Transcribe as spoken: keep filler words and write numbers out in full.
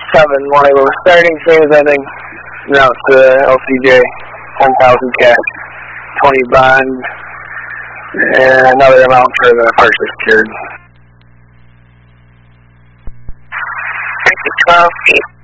seven, one able to starting, same as ending. Now it's the L C J, ten thousand cash, twenty bond, and another amount for the partially secured. twelve feet.